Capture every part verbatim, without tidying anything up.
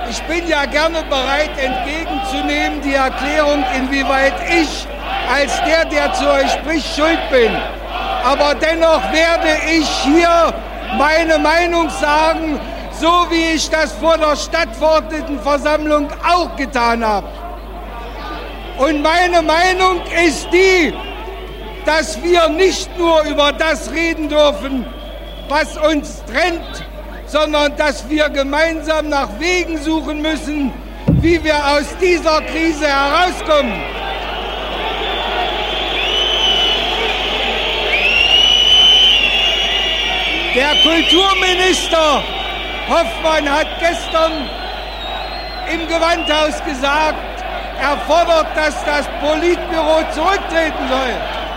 Ich bin ja gerne bereit, entgegenzunehmen die Erklärung, inwieweit ich als der, der zu euch spricht, schuld bin. Aber dennoch werde ich hier meine Meinung sagen, so wie ich das vor der Stadtverordnetenversammlung auch getan habe. Und meine Meinung ist die, dass wir nicht nur über das reden dürfen, was uns trennt, sondern dass wir gemeinsam nach Wegen suchen müssen, wie wir aus dieser Krise herauskommen. Der Kulturminister Hoffmann hat gestern im Gewandhaus gesagt, er fordert, dass das Politbüro zurücktreten soll.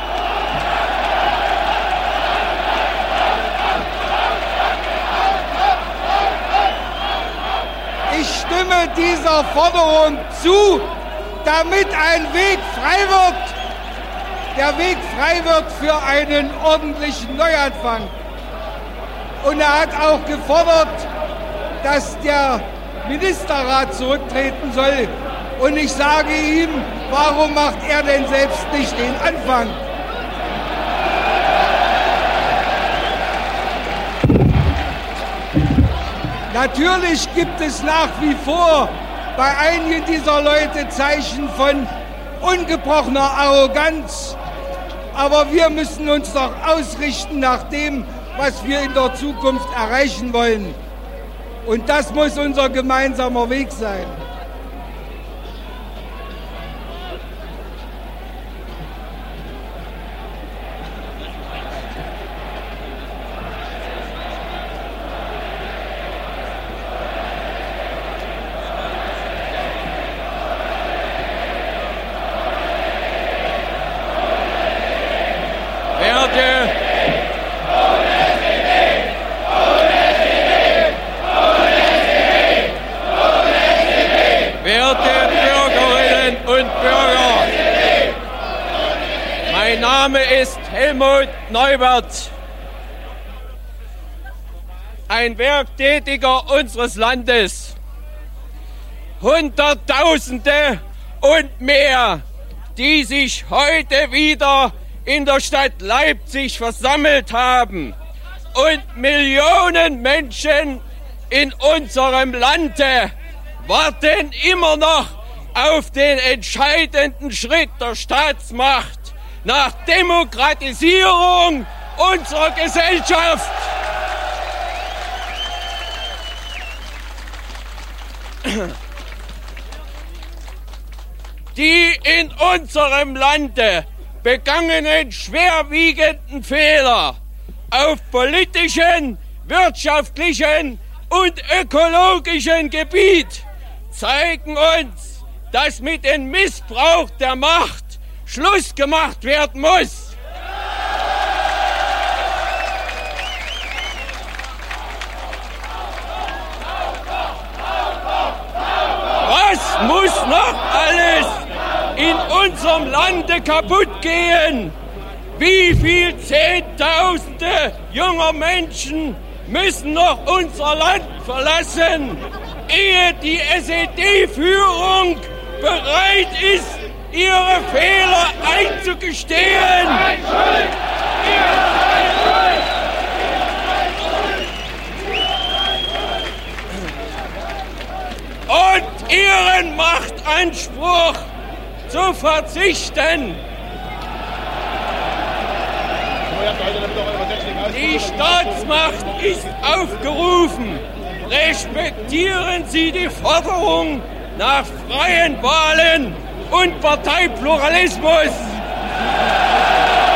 Ich stimme dieser Forderung zu, damit ein Weg frei wird. Der Weg frei wird für einen ordentlichen Neuanfang. Und er hat auch gefordert, dass der Ministerrat zurücktreten soll. Und ich sage ihm, warum macht er denn selbst nicht den Anfang? Natürlich gibt es nach wie vor bei einigen dieser Leute Zeichen von ungebrochener Arroganz. Aber wir müssen uns doch ausrichten nach dem, was wir in der Zukunft erreichen wollen. Und das muss unser gemeinsamer Weg sein. Mein Name ist Helmut Neubert, ein Werktätiger unseres Landes. Hunderttausende und mehr, die sich heute wieder in der Stadt Leipzig versammelt haben und Millionen Menschen in unserem Lande warten immer noch auf den entscheidenden Schritt der Staatsmacht nach Demokratisierung unserer Gesellschaft. Die in unserem Lande begangenen schwerwiegenden Fehler auf politischen, wirtschaftlichen und ökologischen Gebiet zeigen uns, dass mit dem Missbrauch der Macht Schluss gemacht werden muss. Was muss noch alles in unserem Lande kaputt gehen? Wie viel Zehntausende junger Menschen müssen noch unser Land verlassen, ehe die S E D-Führung bereit ist, ihre Fehler einzugestehen? Und ihren Machtanspruch zu verzichten. Die Staatsmacht ist aufgerufen. Respektieren Sie die Forderung nach freien Wahlen und Parteipluralismus.